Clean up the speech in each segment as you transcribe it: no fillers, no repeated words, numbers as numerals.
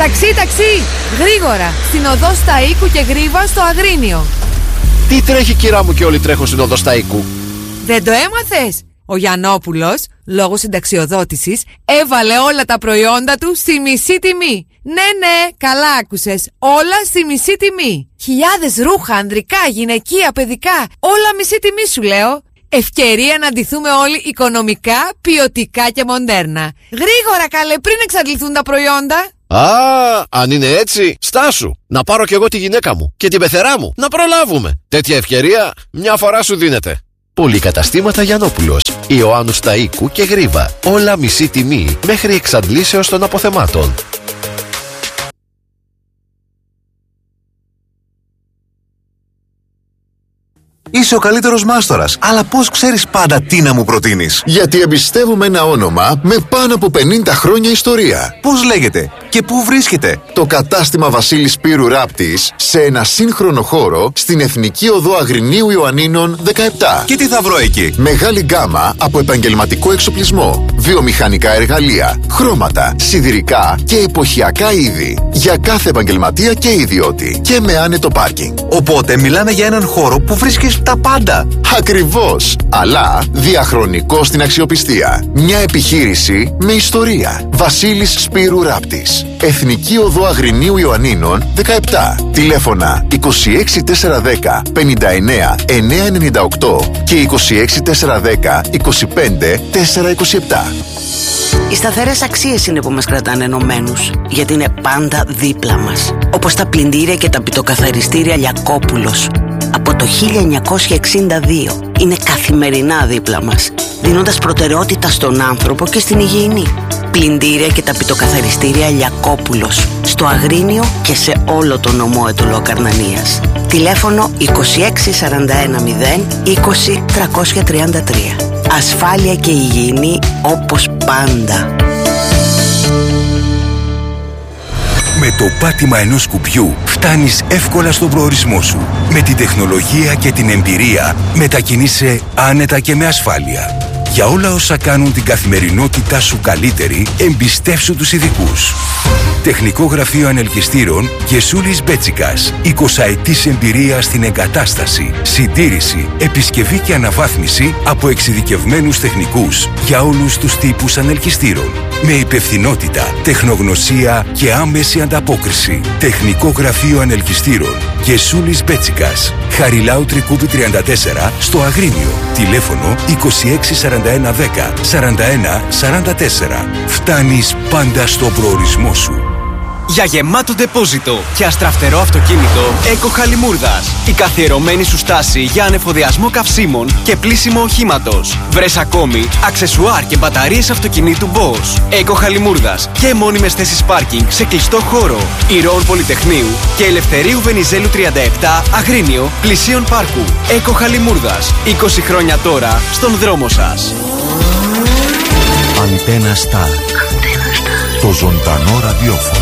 Ταξί! Γρήγορα! Στην οδό Σταΐκου και Γρίβα στο Αγρίνιο. Τι τρέχει, κυρά μου, και όλοι τρέχουν στην οδό Σταΐκου? Δεν το έμαθες? Ο Γιαννόπουλος, λόγω συνταξιοδότησης, έβαλε όλα τα προϊόντα του στη μισή τιμή. Ναι, καλά άκουσες. Όλα στη μισή τιμή. Χιλιάδες ρούχα, ανδρικά, γυναικεία, παιδικά. Όλα μισή τιμή σου λέω. Ευκαιρία να ντυθούμε όλοι οικονομικά, ποιοτικά και μοντέρνα. Γρήγορα καλέ, πριν εξαντληθούν τα προϊόντα. Αν είναι έτσι, στάσου. Να πάρω κι εγώ τη γυναίκα μου και την πεθερά μου. Να προλάβουμε. Τέτοια ευκαιρία μια φορά σου δίνεται. Πολυκαταστήματα Γιαννόπουλος, Ιωάννου Σταΐκου και Γρίβα. Όλα μισή τιμή μέχρι εξαντλήσεως των αποθεμάτων. Είσαι ο καλύτερος μάστορας, αλλά πώς ξέρεις πάντα τι να μου προτείνεις? Γιατί εμπιστεύομαι ένα όνομα με πάνω από 50 χρόνια ιστορία. Πώς λέγεται και πού βρίσκεται? Το κατάστημα Βασίλη Σπύρου Ράπτης, σε ένα σύγχρονο χώρο στην Εθνική Οδό Αγρινίου Ιωαννίνων 17. Και τι θα βρω εκεί? Μεγάλη γκάμα από επαγγελματικό εξοπλισμό, βιομηχανικά εργαλεία, χρώματα, σιδηρικά και εποχιακά είδη. Για κάθε επαγγελματία και ιδιώτη. Και με άνετο πάρκινγκ. Οπότε μιλάμε για έναν χώρο που βρίσκεις τα πάντα. Ακριβώς. Αλλά διαχρονικό στην αξιοπιστία. Μια επιχείρηση με ιστορία. Βασίλης Σπύρου Ράπτης. Εθνική Οδό Αγρινίου Ιωαννίνων 17. Τηλέφωνα 26410 59 998 και 26410 25 427. Οι σταθερές αξίες είναι που μας κρατάνε ενωμένους, γιατί είναι πάντα δίπλα μας. Όπως τα πλυντήρια και τα πιτοκαθαριστήρια Λιακόπουλος. Από το 1962 είναι καθημερινά δίπλα μας, δίνοντας προτεραιότητα στον άνθρωπο και στην υγιεινή. Πλυντήρια και τα πιτοκαθαριστήρια Λιακόπουλος, στο Αγρίνιο και σε όλο το νομό Αιτωλοακαρνανίας. Τηλέφωνο 26410 20 333. Ασφάλεια και υγιεινή όπως πάντα. Με το πάτημα ενός σκουπιού φτάνεις εύκολα στον προορισμό σου. Με την τεχνολογία και την εμπειρία μετακινείσαι άνετα και με ασφάλεια. Για όλα όσα κάνουν την καθημερινότητά σου καλύτερη, εμπιστεύσου τους ειδικούς. Τεχνικό Γραφείο Ανελκυστήρων Γεσούλης Μπέτσικας. 20 ετής εμπειρία στην εγκατάσταση, συντήρηση, επισκευή και αναβάθμιση από εξειδικευμένους τεχνικούς για όλους τους τύπους ανελκυστήρων. Με υπευθυνότητα, τεχνογνωσία και άμεση ανταπόκριση. Τεχνικό Γραφείο Ανελκυστήρων Γεσούλης Μπέτσικας. Χαριλάου Τρικούπη 34 στο Αγρίνιο. Τηλέφωνο 264110 4144. Φτάνεις πάντα στο προορισμό σου. Για γεμάτο ντεπόζιτο και αστραφτερό αυτοκίνητο, Eco Χαλιμούρδας. Η καθιερωμένη σου στάση για ανεφοδιασμό καυσίμων και πλύσιμο οχήματος. Βρες ακόμη αξεσουάρ και μπαταρίες αυτοκινήτου Bosch. Eco Χαλιμούρδας και μόνιμες θέσεις πάρκινγκ σε κλειστό χώρο. Ηρώων Πολυτεχνείου και Ελευθερίου Βενιζέλου 37, Αγρίνιο, πλησίον πάρκου. Eco Χαλιμούρδας. 20 χρόνια τώρα στον δρόμο σας. Αντένα Σταρ. Το ζωντανό ραδιόφωνο.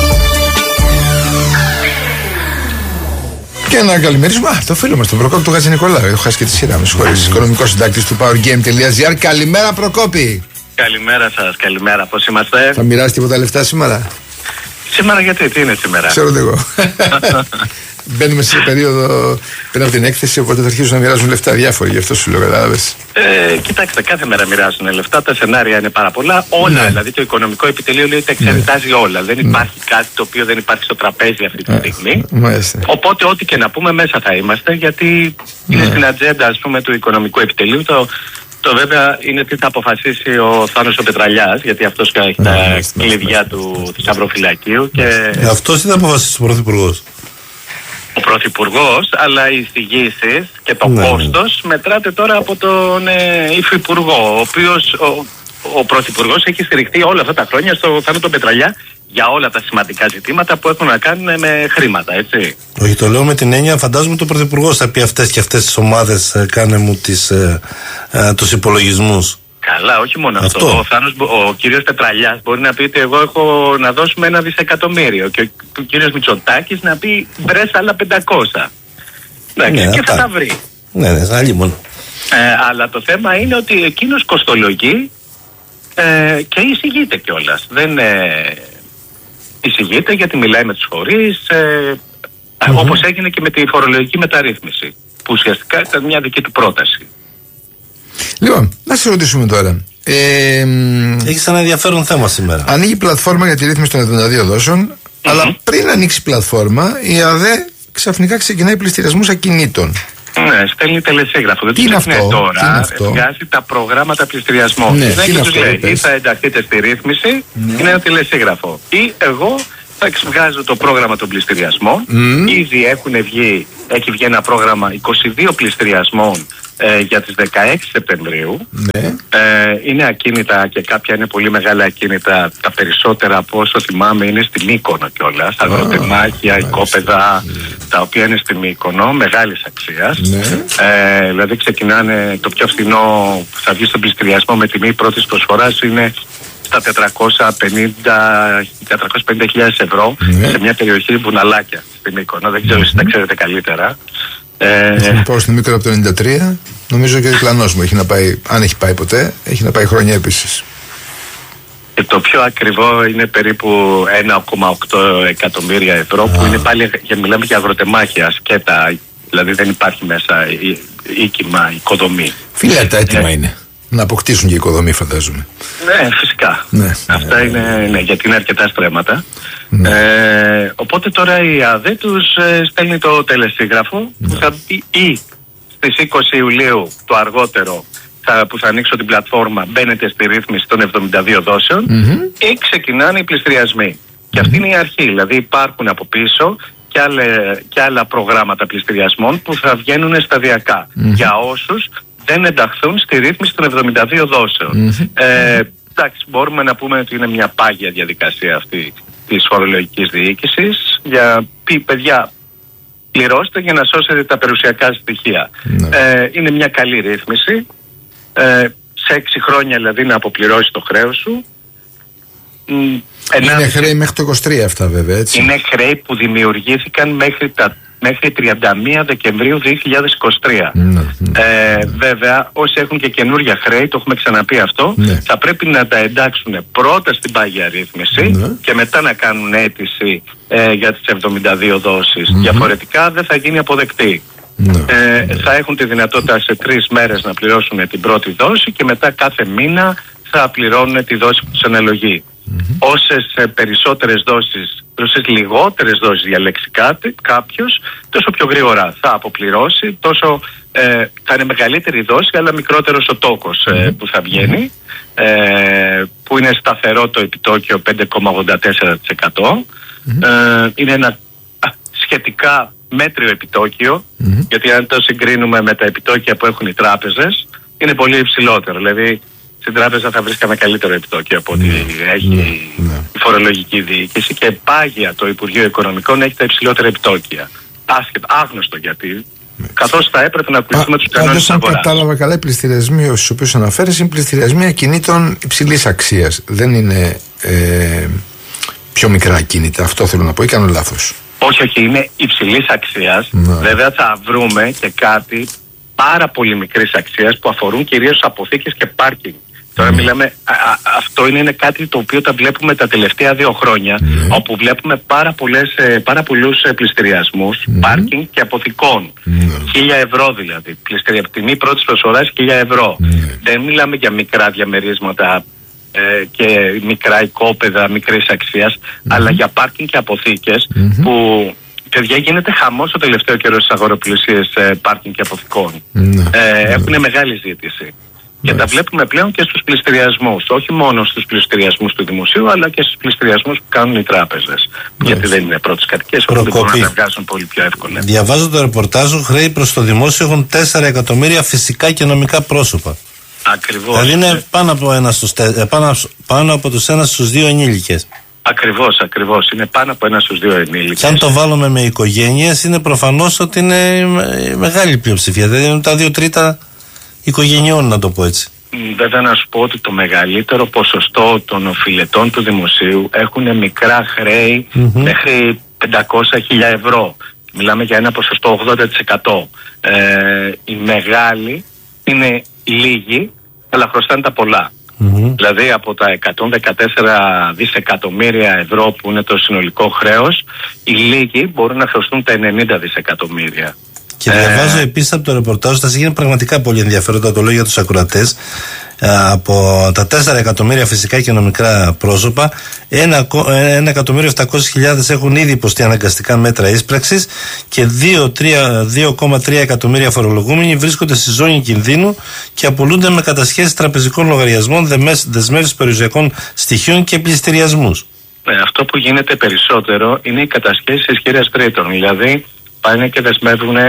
Και να καλημερίσουμε το φίλο μας, τον Προκόπη του Χατζη Νικολάου. Έχω χάσει και τη σειρά, με συγχωρείς. Οικονομικός συντάκτης του PowerGame.gr. Καλημέρα, Προκόπη. Καλημέρα σας, καλημέρα. Πώς είμαστε? Θα μοιράσει τίποτα λεφτά σήμερα? Σήμερα γιατί, τι είναι σήμερα? Ξέρω το εγώ. Μπαίνουμε σε περίοδο πριν από την έκθεση, οπότε θα αρχίσουν να μοιράζουν λεφτά διάφοροι. Γι' αυτό σου λέω, κατάλαβες. Κοιτάξτε, κάθε μέρα μοιράζουν λεφτά. Τα σενάρια είναι πάρα πολλά. Όλα, δηλαδή το οικονομικό επιτελείο λέει ότι τα εξετάζει όλα. Δεν υπάρχει κάτι το οποίο δεν υπάρχει στο τραπέζι αυτή τη στιγμή. Οπότε, ό,τι και να πούμε, μέσα θα είμαστε, γιατί είναι στην ατζέντα, ας πούμε, του οικονομικού επιτελείου. Το βέβαια είναι τι θα αποφασίσει ο Θάνος ο Πετραλιάς, γιατί αυτός έχει τα κλειδιά του θησαυροφυλακίου. Αυτός τι θα αποφασίσει ο Πρωθυπουργός? Ο Πρωθυπουργός, αλλά οι εισηγήσεις και το κόστος μετράται τώρα από τον Υφυπουργό, ο οποίος ο Πρωθυπουργός έχει στηριχτεί όλα αυτά τα χρόνια στο Θάνο τον Πετραλιά για όλα τα σημαντικά ζητήματα που έχουν να κάνουν με χρήματα, έτσι. Όχι, το λέω με την έννοια, φαντάζομαι το Πρωθυπουργός θα πει αυτές και αυτές τις ομάδες, κάνε μου τους υπολογισμούς. Καλά, όχι μόνο αυτό. Ο κύριος Πετραλιάς μπορεί να πει ότι εγώ έχω να δώσουμε 1 δισεκατομμύριο και ο κύριος Μητσοτάκης να πει βρες άλλα 500. Και θα τα βρει. Ναι, άλλη μόνο. Αλλά το θέμα είναι ότι εκείνος κοστολογεί και εισηγείται κιόλας. εισηγείται γιατί μιλάει με τους φορείς, όπως έγινε και με τη φορολογική μεταρρύθμιση, που ουσιαστικά ήταν μια δική του πρόταση. Λοιπόν, να σε ρωτήσουμε τώρα. Έχεις ένα ενδιαφέρον θέμα σήμερα. Ανοίγει πλατφόρμα για τη ρύθμιση των 72 δόσεων, αλλά πριν ανοίξει πλατφόρμα, η ΑΔΕ ξαφνικά ξεκινάει πληστηριασμούς ακινήτων. Ναι, στέλνει τελεσίγραφο. Δεν τι είναι αυτό? Τώρα βγάζει τα προγράμματα πληστηριασμού. Ναι, δεν τους λέει ή θα ενταχθείτε στη ρύθμιση, είναι ένα τελεσίγραφο. Ή εγώ θα βγάζω το πρόγραμμα των πληστηριασμών. Ήδη έχει βγει ένα πρόγραμμα 22 πληστηριασμών για τις 16 Σεπτεμβρίου. Είναι ακίνητα και κάποια είναι πολύ μεγάλα ακίνητα. Τα περισσότερα από όσο θυμάμαι είναι στη Μύκονο κιόλας. Αγροτεμάχια, οικόπεδα, τα οποία είναι στη Μύκονο, μεγάλης αξίας. Δηλαδή ξεκινάνε, το πιο φθηνό που θα βγει στον πληστηριασμό με τιμή πρώτης προσφοράς είναι στα 450.000 ευρώ σε μια περιοχή Βουναλάκια στη Μύκονο. Δεν ξέρω, εσείς τα ξέρετε καλύτερα. Έχω πάω στην Μύκονο από το 1993. Νομίζω και ο διπλανός μου έχει να πάει, αν έχει πάει ποτέ, έχει να πάει χρόνια επίσης. Και το πιο ακριβό είναι περίπου 1,8 εκατομμύρια ευρώ, που είναι πάλι, μιλάμε για αγροτεμάχια, σκέτα, δηλαδή δεν υπάρχει μέσα οίκημα, οικοδομή. Φίλε, τα έτοιμα είναι. Να αποκτήσουν και οικοδομή, φαντάζομαι. Ναι, φυσικά. Αυτά είναι, γιατί είναι αρκετά στρέμματα. Οπότε τώρα η ΑΔΕ τους στέλνει το τελεσίγραφο που θα μπει ή στις 20 Ιουλίου το αργότερο που θα ανοίξω την πλατφόρμα, μπαίνετε στη ρύθμιση των 72 δόσεων ή ξεκινάνε οι πληστηριασμοί. Και αυτή είναι η αρχή, δηλαδή υπάρχουν από πίσω και άλλα προγράμματα πληστηριασμών που θα βγαίνουν σταδιακά για όσους δεν ενταχθούν στη ρύθμιση των 72 δόσεων. Εντάξει, μπορούμε να πούμε ότι είναι μια πάγια διαδικασία αυτή της φορολογικής διοίκησης για παιδιά, πληρώστε για να σώσετε τα περιουσιακά στοιχεία. Είναι μια καλή ρύθμιση. Σε 6 χρόνια δηλαδή να αποπληρώσεις το χρέος σου. Είναι χρέη μέχρι το 23 αυτά βέβαια, έτσι. Είναι χρέη που δημιουργήθηκαν μέχρι 31 Δεκεμβρίου 2023. Βέβαια, όσοι έχουν και καινούργια χρέη, το έχουμε ξαναπεί αυτό, θα πρέπει να τα εντάξουν πρώτα στην πάγια ρύθμιση και μετά να κάνουν αίτηση για τις 72 δόσεις. Διαφορετικά δεν θα γίνει αποδεκτή. Θα έχουν τη δυνατότητα σε 3 μέρες να πληρώσουν την πρώτη δόση και μετά κάθε μήνα θα πληρώνουν τη δόση που τους αναλογεί. Όσες περισσότερες δόσεις, όσες λιγότερες δόσεις διαλέξει κάποιος, τόσο πιο γρήγορα θα αποπληρώσει, τόσο θα είναι μεγαλύτερη δόση αλλά μικρότερος ο τόκος που θα βγαίνει, που είναι σταθερό το επιτόκιο 5,84%. Είναι ένα σχετικά μέτριο επιτόκιο, γιατί αν το συγκρίνουμε με τα επιτόκια που έχουν οι τράπεζες είναι πολύ υψηλότερο. Δηλαδή στην τράπεζα θα βρίσκαμε καλύτερο επιτόκιο από ό,τι έχει η φορολογική διοίκηση, και πάγια το Υπουργείο Οικονομικών έχει τα υψηλότερα επιτόκια. Άγνωστο γιατί, καθώς θα έπρεπε να ακολουθούμε τους κανόνες της αγοράς. Αν κατάλαβα καλά, οι πληστηριασμοί στους οποίους αναφέρεις είναι πληστηριασμοί ακινήτων υψηλής αξίας. Δεν είναι πιο μικρά ακίνητα. Αυτό θέλω να πω, ή κάνω λάθος? Όχι, είναι υψηλής αξίας. Βέβαια θα βρούμε και κάτι πάρα πολύ μικρής αξίας που αφορούν κυρίως αποθήκες και πάρκινγκ. Τώρα μιλάμε, αυτό είναι κάτι το οποίο τα βλέπουμε τα τελευταία 2 χρόνια, όπου βλέπουμε πάρα πολλούς πληστηριασμούς πάρκινγκ και αποθηκών. 1.000 ευρώ δηλαδή, τιμή πρώτης προσφοράς 1.000 ευρώ. Δεν μιλάμε για μικρά διαμερίσματα και μικρά οικόπεδα μικρής αξίας, αλλά για πάρκινγκ και αποθήκες που, παιδιά, γίνεται χαμός το τελευταίο καιρό στις αγοροπλησίες πάρκινγκ και αποθηκών. Έχουν μεγάλη ζήτηση. Και τα βλέπουμε πλέον και στους πληστηριασμούς. Όχι μόνο στους πληστηριασμούς του δημοσίου, αλλά και στους πληστηριασμούς που κάνουν οι τράπεζες. Γιατί δεν είναι πρώτες κατοικίες, οπότε μπορούν να τα βγάζουν πολύ πιο εύκολα. Διαβάζω το ρεπορτάζ, χρέη προς το δημόσιο έχουν 4 εκατομμύρια φυσικά και νομικά πρόσωπα. Ακριβώς. Δηλαδή είναι πάνω από τους 1 στους 2 ενήλικες. Ακριβώς. Είναι πάνω από 1 στους 2 ενήλικες. Και αν το βάλουμε με οικογένειες, είναι προφανώς ότι είναι μεγάλη πλειοψηφία. Δηλαδή είναι τα 2 τρίτα οικογενειών, να το πω έτσι. Βέβαια να σου πω ότι το μεγαλύτερο ποσοστό των οφειλετών του δημοσίου έχουν μικρά χρέη μέχρι 500.000 ευρώ. Μιλάμε για ένα ποσοστό 80%. Οι μεγάλοι είναι λίγοι, αλλά χρωστάνε τα πολλά. Δηλαδή από τα 114 δισεκατομμύρια ευρώ που είναι το συνολικό χρέος, οι λίγοι μπορούν να χρεωστούν τα 90 δισεκατομμύρια. Και διαβάζω επίσης από το ρεπορτάζ, θα γίνει πραγματικά πολύ ενδιαφέροντα, το λέω για τους ακροατές. Από τα 4 εκατομμύρια φυσικά και νομικά πρόσωπα, 1.700.000 έχουν ήδη υποστεί αναγκαστικά μέτρα ίσπραξης και 2,3 εκατομμύρια φορολογούμενοι βρίσκονται στη ζώνη κινδύνου και απολούνται με κατασχέσεις τραπεζικών λογαριασμών, δεσμεύσεις περιουσιακών στοιχείων και πληστηριασμούς. Αυτό που γίνεται περισσότερο είναι οι κατασχέσεις της κυρίας τρίτων. Δηλαδή πάνε και δεσμεύουν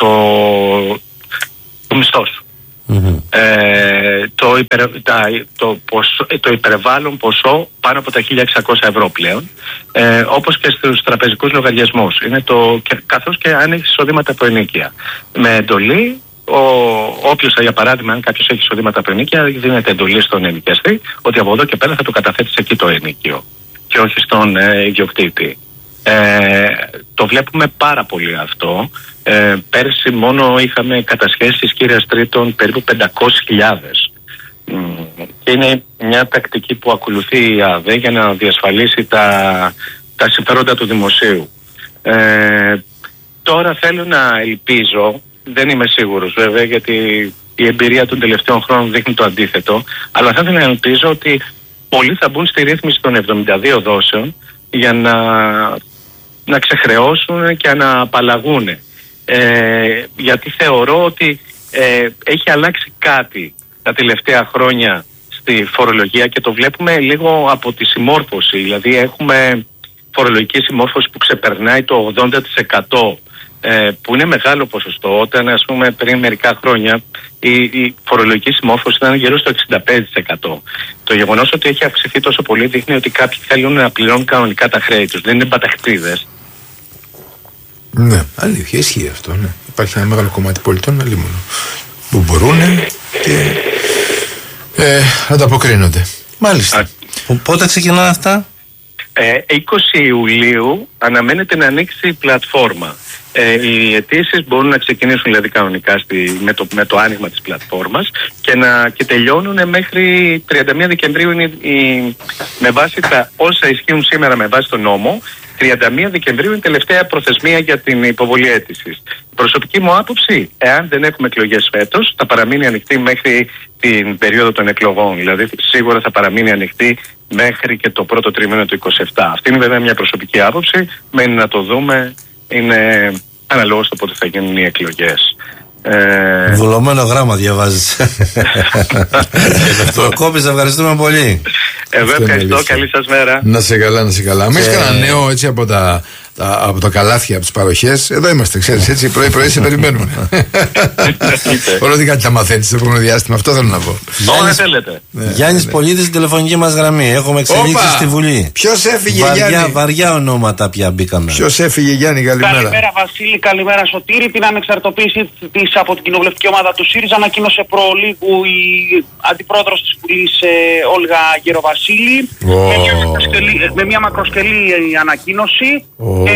το μισθό σου. Το υπερβάλλον ποσό πάνω από τα 1.600 ευρώ πλέον, όπως και στους τραπεζικούς λογαριασμούς, καθώς και αν έχει εισοδήματα από ενοίκια. Με εντολή, όποιος, για παράδειγμα, αν κάποιος έχει εισοδήματα από ενοίκια, δίνεται εντολή στον ενοικιαστή ότι από εδώ και πέρα θα το καταθέτει εκεί το ενοίκιο και όχι στον ιδιοκτήτη. Το βλέπουμε πάρα πολύ αυτό. Πέρσι μόνο είχαμε κατασχέσεις κύριας τρίτων περίπου 500.000. Και είναι μια τακτική που ακολουθεί η ΑΔΕ για να διασφαλίσει τα συμφέροντα του δημοσίου. Τώρα θέλω να ελπίζω, δεν είμαι σίγουρος βέβαια, γιατί η εμπειρία των τελευταίων χρόνων δείχνει το αντίθετο, αλλά θα ήθελα να ελπίζω ότι πολλοί θα μπουν στη ρύθμιση των 72 δόσεων για να ξεχρεώσουν και να απαλλαγούν. Γιατί θεωρώ ότι έχει αλλάξει κάτι τα τελευταία χρόνια στη φορολογία και το βλέπουμε λίγο από τη συμμόρφωση. Δηλαδή έχουμε φορολογική συμμόρφωση που ξεπερνάει το 80%, που είναι μεγάλο ποσοστό, όταν ας πούμε πριν μερικά χρόνια η φορολογική συμμόρφωση ήταν γύρω στο 65%. Το γεγονός ότι έχει αυξηθεί τόσο πολύ δείχνει ότι κάποιοι θέλουν να πληρώνουν κανονικά τα χρέη τους, δεν είναι μπαταχτίδες. Ναι, αλήθεια, ισχύει αυτό. Ναι. Υπάρχει ένα μεγάλο κομμάτι πολιτών, αλλήμονο, που μπορούν και ανταποκρίνονται. Μάλιστα. Πότε ξεκινάνε αυτά? 20 Ιουλίου αναμένεται να ανοίξει η πλατφόρμα. Οι αιτήσεις μπορούν να ξεκινήσουν δηλαδή κανονικά με το άνοιγμα της πλατφόρμας και τελειώνουν μέχρι 31 Δεκεμβρίου με βάση τα όσα ισχύουν σήμερα με βάση τον νόμο. 31 Δεκεμβρίου είναι η τελευταία προθεσμία για την υποβολή αίτησης. Προσωπική μου άποψη, εάν δεν έχουμε εκλογές φέτος, θα παραμείνει ανοιχτή μέχρι την περίοδο των εκλογών. Δηλαδή σίγουρα θα παραμείνει ανοιχτή μέχρι και το πρώτο τρίμηνο του 27. Αυτή είναι βέβαια μια προσωπική άποψη, μένει να το δούμε, είναι αναλόγως το πότε θα γίνουν οι εκλογές. Βουλωμένο γράμμα διαβάζεις. Κόπης, ευχαριστούμε πολύ. Εγώ ευχαριστώ, καλή σας μέρα. Να σε καλά, να σε καλά. Μην κανένα νέο έτσι από τα καλάθια, από τις παροχές. Εδώ είμαστε, ξέρεις, έτσι πρωί-πρωί σε περιμένουμε. Όλο τι κάτι θα μαθαίνεις στο επόμενο διάστημα, αυτό θέλω να πω. Γιάννης Πολίτης, στην τηλεφωνική μας γραμμή. Έχουμε εξελίξει στη Βουλή. Ποιος έφυγε, Γιάννη? Βαριά ονόματα πια μπήκαμε. Ποιος έφυγε, Γιάννη? Καλημέρα. Καλημέρα, Βασίλη, καλημέρα, Σωτήρη. Την ανεξαρτοποίηση της από την κοινοβουλευτική ομάδα του ΣΥΡΙΖΑ ανακοίνωσε προλίγου η αντιπρόεδρος της Βουλής, Όλγα Γεροβασίλη, με μια μακροσκελή ανακοίνωση.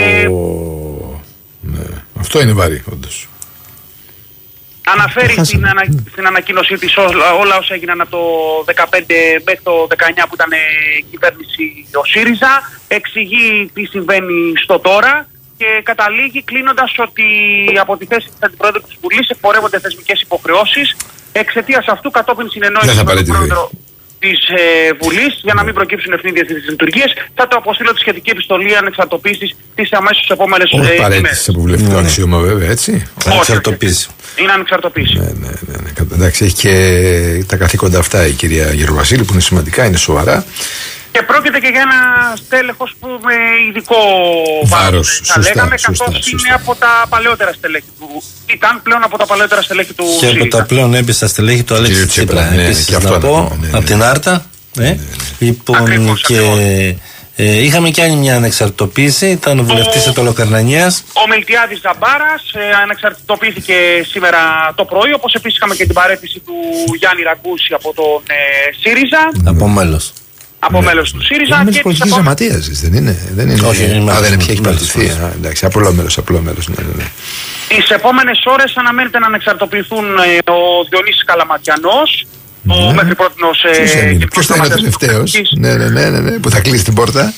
Ναι. Αυτό είναι βαρύ, όντως. Αναφέρει στην ανακοίνωσή της όλα όσα έγιναν από το 2015 μέχρι το 2019 που ήταν κυβέρνηση ο ΣΥΡΙΖΑ, εξηγεί τι συμβαίνει στο τώρα και καταλήγει κλείνοντας ότι από τη θέση της Αντιπρόεδρου της Βουλής εκπορεύονται θεσμικές υποχρεώσεις. Εξαιτίας αυτού, κατόπιν συνεννόησης με τον Πρόεδρο της Βουλής, για να μην προκύψουν ευθύνες για τις λειτουργίες, θα το αποστείλω τη σχετική επιστολή ανεξαρτοποίησης τις αμέσως επόμενες ημέρες. Όχι παρέτηση από βουλευτικό αξίωμα, βέβαια, έτσι. Ανεξαρτοποίηση. Είναι ανεξαρτοποίηση. Ναι. Εντάξει, έχει και τα καθήκοντα αυτά η κυρία Γεροβασίλη, που είναι σημαντικά, είναι σοβαρά. Και πρόκειται και για ένα στέλεχος που με ειδικό βάρος, θα λέγαμε, καθώς είναι από τα παλαιότερα στελέχη του. Ήταν πλέον από τα παλαιότερα στελέχη του ΣΥΡΙΖΑ. Και από τα πλέον έμπιστα στελέχη του Αλέξη Τσίπρα. Επίσης να πω, από την Άρτα. Λοιπόν, και είχαμε και άλλη μια ανεξαρτητοποίηση, ήταν βουλευτής Ετωλοκαρνανίας. Ο Μελτιάδης Ζαμπάρας ανεξαρτητοποιήθηκε σήμερα το πρωί, όπως επίσης είχαμε και την παρέτηση του Γιάννη Ραγκούση από τον ΣΥΡΙΖΑ. Από μέλος. Από μέλος του ΣΥΡΙΖΑ. Είναι μέλος πολιτικής γραμματείας, δεν είναι? Όχι, δεν έχει παραιτηθεί. Εντάξει, απλό μέλος. Ναι. Τις επόμενες ώρες αναμένεται να ανεξαρτοποιηθούν ο Διονύσης Καλαματιανός, Ο μέχρι πρότινος. Ποιος θα είναι ο τελευταίος? Ναι, που θα κλείσει την πόρτα.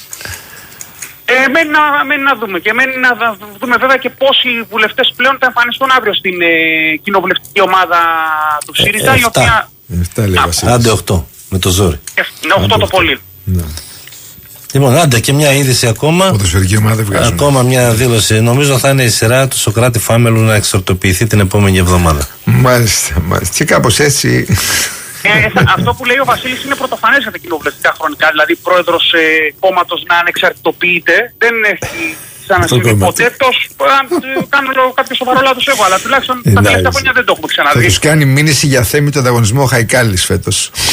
Μένει να δούμε. Και μένει να δούμε βέβαια και πόσοι βουλευτές πλέον θα εμφανιστούν αύριο στην κοινοβουλευτική ομάδα του ΣΥΡΙΖΑ. 7 λέει Βασίλης. Άντε 8 με το ζόρι. 8 το πολύ. Λοιπόν, άντε και μια είδηση ακόμα. Ακόμα μια δήλωση. Νομίζω θα είναι η σειρά του Σωκράτη Φάμελου να εξορτοποιηθεί την επόμενη εβδομάδα. Μάλιστα. Και κάπως έτσι. Αυτό που λέει ο Βασίλης είναι πρωτοφανές για τα κοινοβουλευτικά χρονικά. Δηλαδή, πρόεδρος κόμματος να ανεξαρτητοποιείται. Δεν έχει ξανασυμβεί ποτέ. Κάνω κάποιο σοβαρό λάθος εγώ, αλλά τουλάχιστον τα τελευταία χρόνια δεν το έχουμε ξαναδεί. Θα τους κάνει μήνυση για θέμη του ανταγωνισμό ο Χαϊκάλης φέτος.